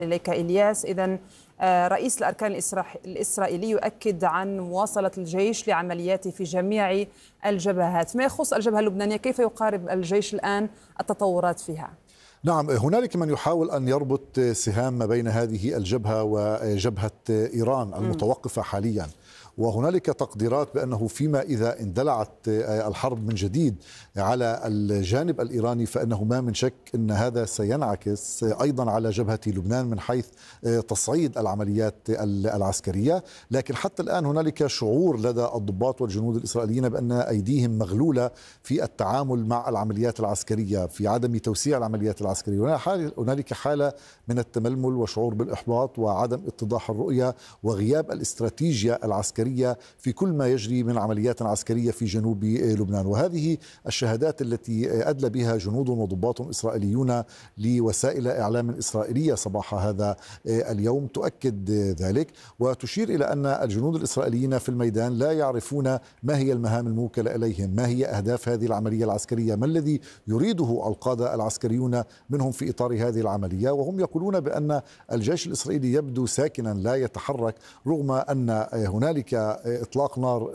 إليك إلياس. إذن رئيس الأركان الإسرائيلي يؤكد عن مواصلة الجيش لعملياته في جميع الجبهات. ما يخص الجبهة اللبنانية، كيف يقارب الجيش الآن التطورات فيها؟ نعم، هنالك من يحاول أن يربط سهام ما بين هذه الجبهة وجبهة إيران المتوقفة حاليا، وهنالك تقديرات بأنه فيما إذا اندلعت الحرب من جديد على الجانب الإيراني فإنه ما من شك أن هذا سينعكس أيضا على جبهة لبنان من حيث تصعيد العمليات العسكرية. لكن حتى الآن هنالك شعور لدى الضباط والجنود الإسرائيليين بأن أيديهم مغلولة في التعامل مع العمليات العسكرية، في عدم توسيع العمليات العسكرية. هنالك حالة من التململ وشعور بالإحباط وعدم اتضاح الرؤية وغياب الاستراتيجية العسكرية في كل ما يجري من عمليات عسكرية في جنوب لبنان. وهذه الشهادات التي أدلى بها جنود وضباط إسرائيليون لوسائل إعلام إسرائيلية صباح هذا اليوم تؤكد ذلك، وتشير إلى أن الجنود الإسرائيليين في الميدان لا يعرفون ما هي المهام الموكلة إليهم، ما هي أهداف هذه العملية العسكرية، ما الذي يريده القادة العسكريون منهم في إطار هذه العملية. وهم يقولون بأن الجيش الإسرائيلي يبدو ساكنا لا يتحرك، رغم أن هنالك إطلاق نار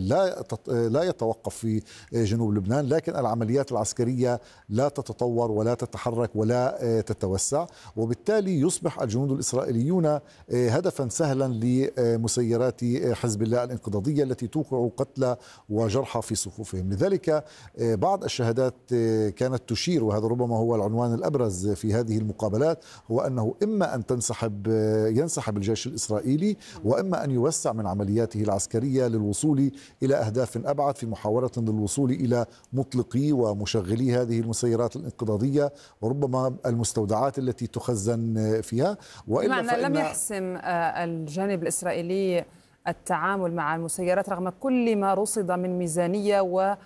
لا يتوقف في جنوب لبنان، لكن العمليات العسكرية لا تتطور ولا تتحرك ولا تتوسع، وبالتالي يصبح الجنود الإسرائيليون هدفا سهلا لمسيرات حزب الله الانقضاضية التي توقع قتلى وجرحى في صفوفهم. لذلك بعض الشهادات كانت تشير، وهذا ربما هو العنوان الأبرز في هذه المقابلات، هو أنه إما أن ينسحب الجيش الإسرائيلي، وإما أن يوسع من عملياته العسكرية للوصول إلى أهداف أبعد في محاولة للوصول إلى مطلقي ومشغلي هذه المسيرات الانقضاضية وربما المستودعات التي تخزن فيها. وإلا لم يحسم الجانب الإسرائيلي التعامل مع المسيرات رغم كل ما رصد من ميزانية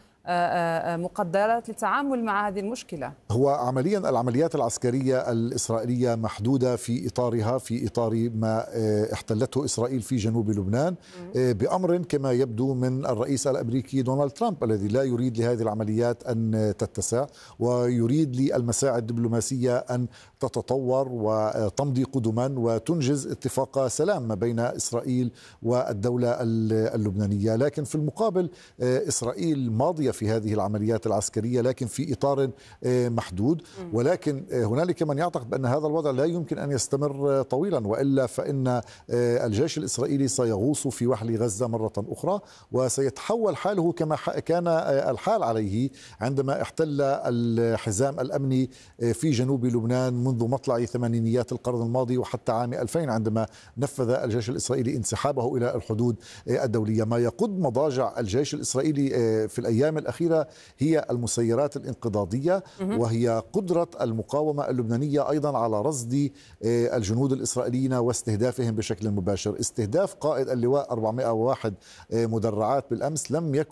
ومقدرات للتعامل مع هذه المشكلة. هو عمليا العمليات العسكرية الإسرائيلية محدودة في إطارها، في إطار ما احتلته إسرائيل في جنوب لبنان بأمر كما يبدو من الرئيس الأمريكي دونالد ترامب، الذي لا يريد لهذه العمليات أن تتسع ويريد للمساعي الدبلوماسية أن تتطور وتمضي قدما وتنجز اتفاق سلام ما بين إسرائيل والدولة اللبنانية. لكن في المقابل إسرائيل ماضية في هذه العمليات العسكرية لكن في إطار محدود، ولكن هنالك من يعتقد بأن هذا الوضع لا يمكن أن يستمر طويلا، وإلا فإن الجيش الإسرائيلي سيغوص في وحل غزة مرة أخرى وسيتحول حاله كما كان الحال عليه عندما احتل الحزام الأمني في جنوب لبنان منذ مطلع ثمانينيات القرن الماضي وحتى عام 2000 عندما نفذ الجيش الإسرائيلي انسحابه إلى الحدود الدولية. ما يقود مضاجع الجيش الإسرائيلي في الأيام الأخيرة هي المسيرات الانقضاضية، وهي قدرة المقاومة اللبنانية أيضا على رصد الجنود الإسرائيليين واستهدافهم بشكل مباشر. استهداف قائد اللواء 401 مدرعات بالأمس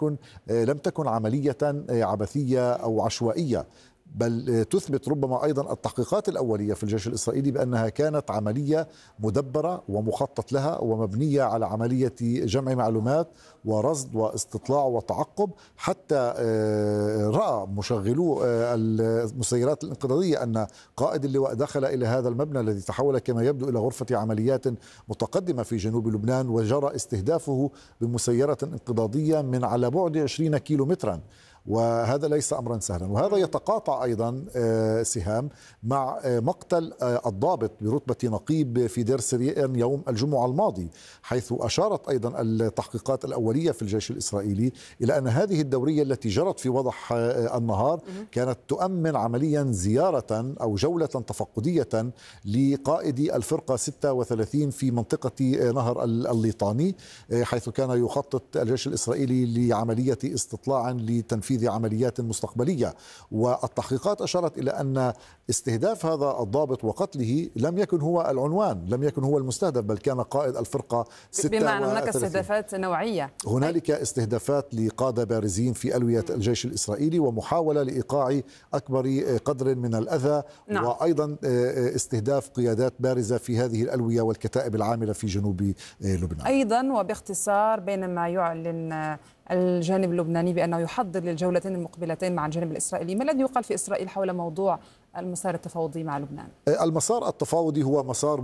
لم تكن عملية عبثية أو عشوائية، بل تثبت ربما أيضا التحقيقات الأولية في الجيش الإسرائيلي بأنها كانت عملية مدبرة ومخطط لها ومبنية على عملية جمع معلومات ورصد واستطلاع وتعقب، حتى رأى مشغلو المسيرات الانقضاضية أن قائد اللواء دخل إلى هذا المبنى الذي تحول كما يبدو إلى غرفة عمليات متقدمة في جنوب لبنان، وجرى استهدافه بمسيرة انقضاضية من على بعد 20 كيلومترا، وهذا ليس أمرا سهلا. وهذا يتقاطع أيضا سهام مع مقتل الضابط برتبة نقيب في دير سريان يوم الجمعة الماضي، حيث أشارت أيضا التحقيقات الأولية في الجيش الإسرائيلي إلى أن هذه الدورية التي جرت في وضح النهار كانت تؤمن عمليا زيارة أو جولة تفقدية لقائد الفرقة 36 في منطقة نهر الليطاني، حيث كان يخطط الجيش الإسرائيلي لعملية استطلاع لتنفيذ عمليات مستقبلية. والتحقيقات أشارت إلى أن استهداف هذا الضابط وقتله لم يكن هو العنوان، لم يكن هو المستهدف، بل كان قائد الفرقة 36. بمعنى هناك استهدافات نوعية، هنالك استهدافات لقادة بارزين في ألوية الجيش الإسرائيلي ومحاولة لإيقاع أكبر قدر من الأذى. نعم. وأيضا استهداف قيادات بارزة في هذه الألوية والكتائب العاملة في جنوب لبنان. أيضا وباختصار، بينما يعلن الجانب اللبناني بأنه يحضر للجولتين المقبلتين مع الجانب الإسرائيلي، ما الذي يقال في إسرائيل حول موضوع المسار التفاوضي مع لبنان؟ المسار التفاوضي هو مسار